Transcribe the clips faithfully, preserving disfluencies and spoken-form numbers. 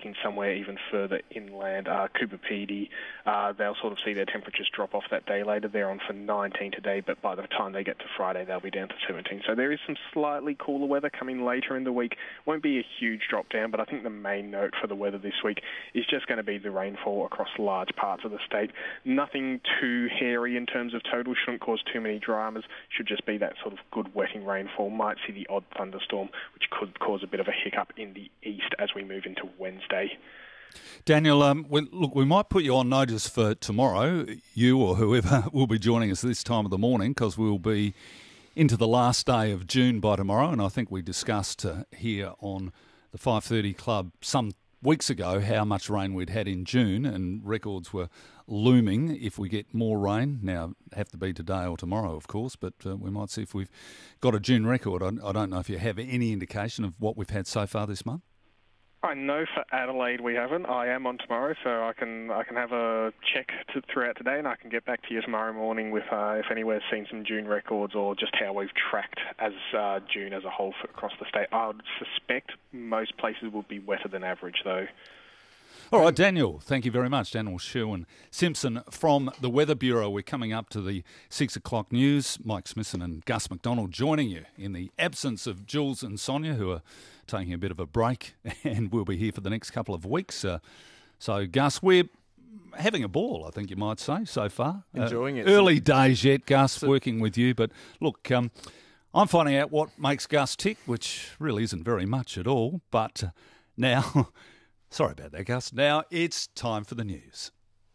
peaking somewhere even further inland. Uh, Cooper Pedy, uh, they'll sort of see their temperatures drop off that day later. They're on for nineteen today, but by the time they get to Friday, they'll be down to seventeen. So there is some slightly cooler weather coming later in the week. Won't be a huge drop down, but I think the main note for the weather this week is just going to be the rainfall across large parts of the state. Nothing too hairy in terms of total, shouldn't cause too many dramas, should just be that sort of good wetting rainfall. Might see the odd thunderstorm, which could cause a bit of a hiccup in the east as we move into Wednesday. Daniel, um, we, look, we might put you on notice for tomorrow, you or whoever will be joining us this time of the morning, because we'll be into the last day of June by tomorrow, and I think we discussed uh, here on the five thirty Club some weeks ago how much rain we'd had in June, and records were looming if we get more rain. Now, have to be today or tomorrow, of course, but uh, we might see if we've got a June record. I, I don't know if you have any indication of what we've had so far this month. I know for Adelaide we haven't. I am on tomorrow, so I can I can have a check to, throughout today, and I can get back to you tomorrow morning with uh, if anywhere's seen some June records or just how we've tracked as uh, June as a whole for, across the state. I would suspect most places will be wetter than average, though. All right, Daniel, thank you very much. Daniel Sherwin-Simpson from the Weather Bureau. We're coming up to the six o'clock news. Mike Smithson and Gus McDonald joining you in the absence of Jules and Sonia, who are taking a bit of a break, and we'll be here for the next couple of weeks. Uh, so, Gus, we're having a ball, I think you might say, so far. Enjoying uh, it. Early days yet, Gus, so, working with you. But, look, um, I'm finding out what makes Gus tick, which really isn't very much at all. But uh, now... Sorry about that, Gus. Now it's time for the news.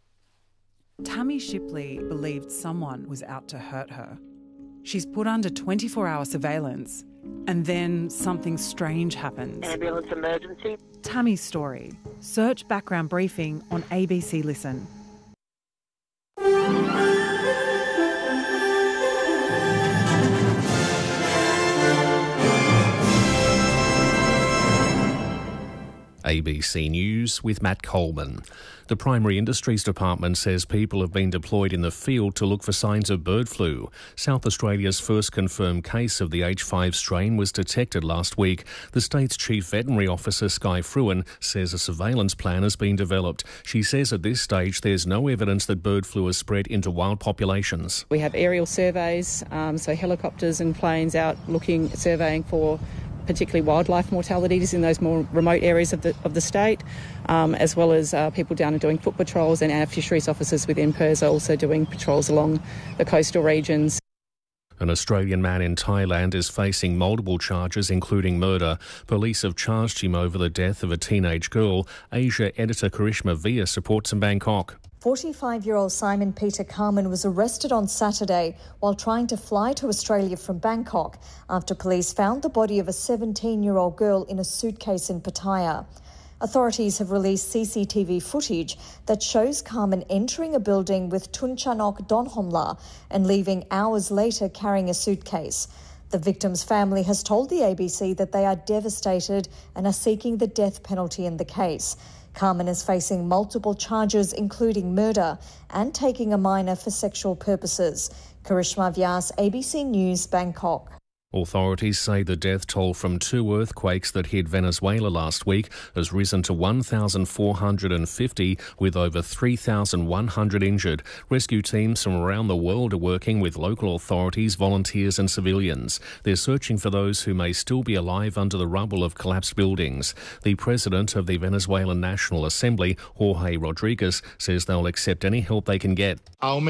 Tammy Shipley believed someone was out to hurt her. She's put under twenty-four hour surveillance, and then something strange happens. Ambulance emergency. Tammy's story. Search background briefing on A B C Listen. A B C News with Matt Coleman. The Primary Industries Department says people have been deployed in the field to look for signs of bird flu. South Australia's first confirmed case of the H five strain was detected last week. The state's Chief Veterinary Officer, Sky Fruin, says a surveillance plan has been developed. She says at this stage there's no evidence that bird flu has spread into wild populations. We have aerial surveys, um, so helicopters and planes out looking, surveying for particularly wildlife mortalities in those more remote areas of the of the state, um, as well as uh, people down and doing foot patrols, and our fisheries officers within P I R S are also doing patrols along the coastal regions. An Australian man in Thailand is facing multiple charges, including murder. Police have charged him over the death of a teenage girl. Asia editor Karishma Vyas reports in Bangkok. forty-five-year-old Simon Peter Carman was arrested on Saturday while trying to fly to Australia from Bangkok after police found the body of a seventeen-year-old girl in a suitcase in Pattaya. Authorities have released C C T V footage that shows Carman entering a building with Tunchanok Donhomla and leaving hours later carrying a suitcase. The victim's family has told the A B C that they are devastated and are seeking the death penalty in the case. Carman is facing multiple charges, including murder and taking a minor for sexual purposes. Karishma Vyas, A B C News, Bangkok. Authorities say the death toll from two earthquakes that hit Venezuela last week has risen to one thousand four hundred fifty, with over three thousand one hundred injured. Rescue teams from around the world are working with local authorities, volunteers and civilians. They're searching for those who may still be alive under the rubble of collapsed buildings. The president of the Venezuelan National Assembly, Jorge Rodriguez, says they'll accept any help they can get.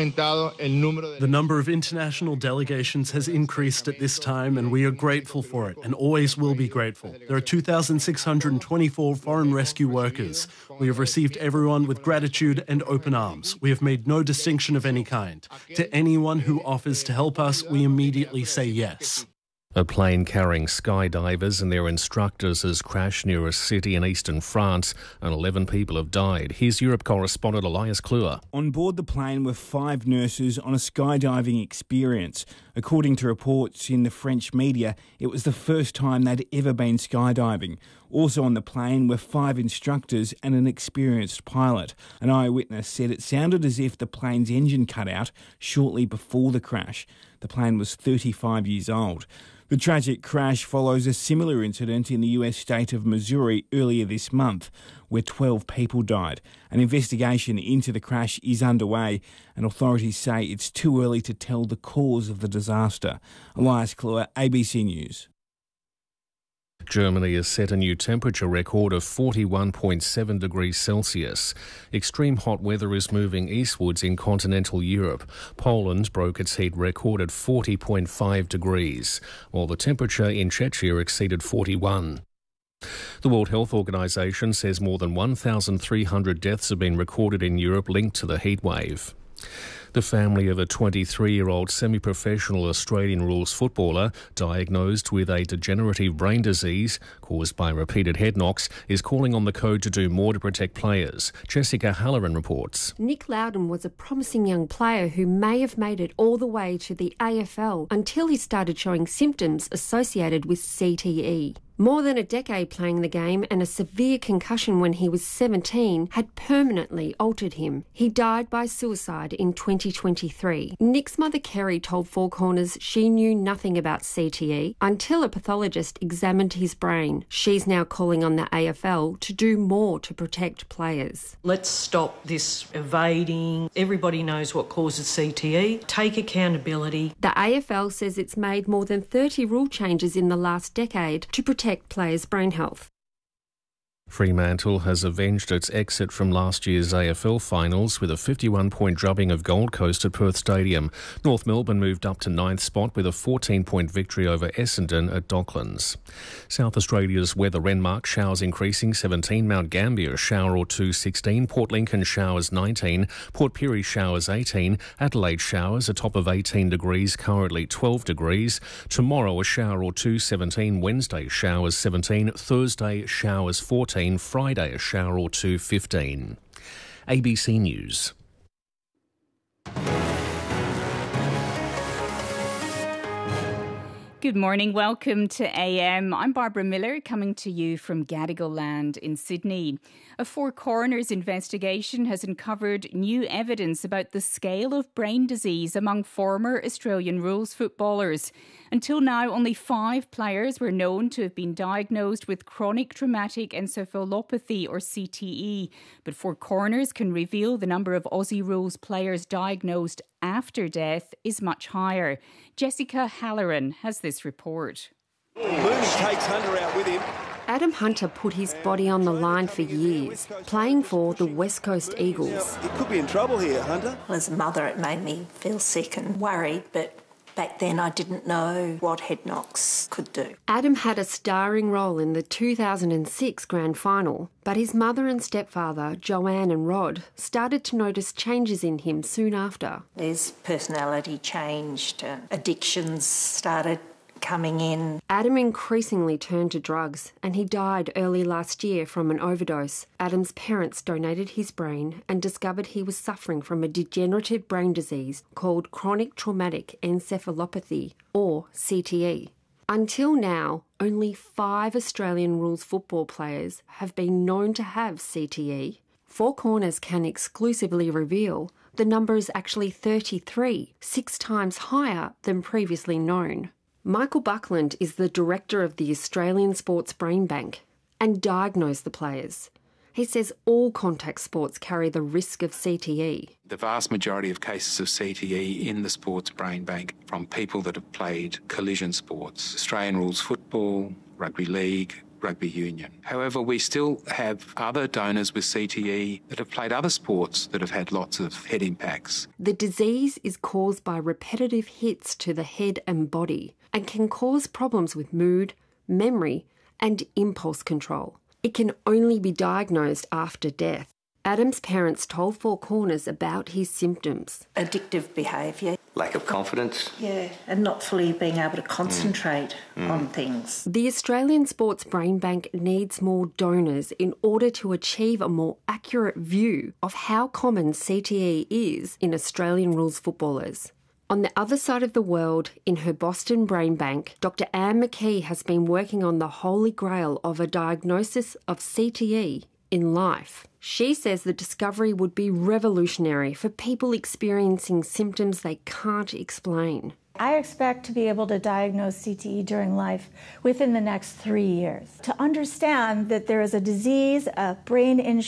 The number of international delegations has increased at this time, and we are grateful for it and always will be grateful. There are two thousand six hundred twenty-four foreign rescue workers. We have received everyone with gratitude and open arms. We have made no distinction of any kind. To anyone who offers to help us, we immediately say yes. A plane carrying skydivers and their instructors has crashed near a city in eastern France, and eleven people have died. Here's Europe correspondent Elias Kluwer. On board the plane were five nurses on a skydiving experience. According to reports in the French media, it was the first time they'd ever been skydiving. Also on the plane were five instructors and an experienced pilot. An eyewitness said it sounded as if the plane's engine cut out shortly before the crash. The plane was thirty-five years old. The tragic crash follows a similar incident in the U S state of Missouri earlier this month, where twelve people died. An investigation into the crash is underway, and authorities say it's too early to tell the cause of the disaster. Elias Kluwer, A B C News. Germany has set a new temperature record of forty-one point seven degrees Celsius. Extreme hot weather is moving eastwards in continental Europe. Poland broke its heat record at forty point five degrees, while the temperature in Czechia exceeded forty-one. The World Health Organization says more than one thousand three hundred deaths have been recorded in Europe linked to the heatwave. The family of a twenty-three-year-old semi-professional Australian rules footballer diagnosed with a degenerative brain disease caused by repeated head knocks is calling on the code to do more to protect players. Jessica Halloran reports. Nick Loudon was a promising young player who may have made it all the way to the A F L until he started showing symptoms associated with C T E. More than a decade playing the game and a severe concussion when he was seventeen had permanently altered him. He died by suicide in twenty twenty-three. Nick's mother Kerry told Four Corners she knew nothing about C T E until a pathologist examined his brain. She's now calling on the A F L to do more to protect players. Let's stop this evading. Everybody knows what causes C T E. Take accountability. The A F L says it's made more than thirty rule changes in the last decade to protect players' brain health. Fremantle has avenged its exit from last year's A F L finals with a fifty-one point drubbing of Gold Coast at Perth Stadium. North Melbourne moved up to ninth spot with a fourteen point victory over Essendon at Docklands. South Australia's weather: Renmark showers increasing seventeen, Mount Gambier shower or two sixteen, Port Lincoln showers nineteen, Port Pirie showers eighteen, Adelaide showers a top of eighteen degrees, currently twelve degrees. Tomorrow a shower or two seventeen, Wednesday showers seventeen, Thursday showers fourteen, Friday a shower or two fifteen. A B C News. Good morning, welcome to A M. I'm Barbara Miller, coming to you from Gadigal Land in Sydney. A Four Corners investigation has uncovered new evidence about the scale of brain disease among former Australian rules footballers. Until now, only five players were known to have been diagnosed with chronic traumatic encephalopathy or C T E. But Four Corners can reveal the number of Aussie rules players diagnosed after death is much higher. Jessica Halloran has this report. Moose takes Hunter out with him. Adam Hunter put his body on the line for years, playing for the West Coast Eagles. He could be in trouble here, Hunter. Well, as a mother, it made me feel sick and worried, but back then I didn't know what head knocks could do. Adam had a starring role in the two thousand six grand final, but his mother and stepfather, Joanne and Rod, started to notice changes in him soon after. His personality changed, uh, addictions started coming in. Adam increasingly turned to drugs and he died early last year from an overdose. Adam's parents donated his brain and discovered he was suffering from a degenerative brain disease called chronic traumatic encephalopathy, or C T E. Until now, only five Australian rules football players have been known to have C T E. Four Corners can exclusively reveal the number is actually thirty-three, six times higher than previously known. Michael Buckland is the director of the Australian Sports Brain Bank and diagnosed the players. He says all contact sports carry the risk of C T E. The vast majority of cases of C T E in the Sports Brain Bank from people that have played collision sports, Australian rules football, rugby league, rugby union. However, we still have other donors with C T E that have played other sports that have had lots of head impacts. The disease is caused by repetitive hits to the head and body and can cause problems with mood, memory, and impulse control. It can only be diagnosed after death. Adam's parents told Four Corners about his symptoms. Addictive behaviour. Lack of confidence. Yeah, and not fully being able to concentrate mm. Mm. on things. The Australian Sports Brain Bank needs more donors in order to achieve a more accurate view of how common C T E is in Australian rules footballers. On the other side of the world, in her Boston Brain Bank, Doctor Anne McKee has been working on the holy grail of a diagnosis of C T E in life. She says the discovery would be revolutionary for people experiencing symptoms they can't explain. I expect to be able to diagnose C T E during life within the next three years. To understand that there is a disease, a brain injury,